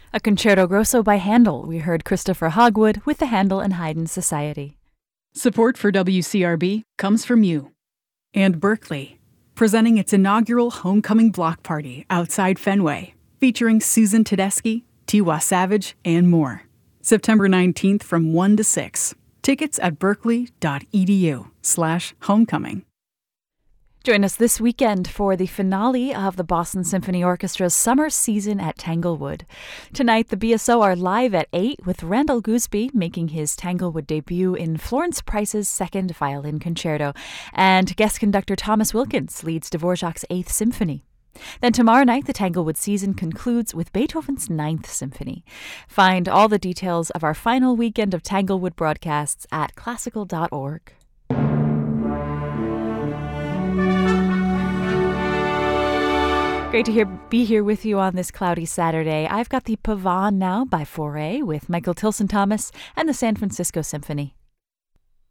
A Concerto Grosso by Handel. We heard Christopher Hogwood with the Handel and Haydn Society. Support for WCRB comes from you. And Berkeley, presenting its inaugural Homecoming Block Party outside Fenway, featuring Susan Tedeschi, Tiwa Savage, and more. September 19th from 1 to 6. Tickets at berkeley.edu/homecoming. Join us this weekend for the finale of the Boston Symphony Orchestra's summer season at Tanglewood. Tonight, the BSO are live at 8 with Randall Gooseby making his Tanglewood debut in Florence Price's second violin concerto, and guest conductor Thomas Wilkins leads Dvorak's 8th Symphony. Then tomorrow night, the Tanglewood season concludes with Beethoven's 9th Symphony. Find all the details of our final weekend of Tanglewood broadcasts at classical.org. Great to be here with you on this cloudy Saturday. I've got the Pavane now by Fauré with Michael Tilson Thomas and the San Francisco Symphony.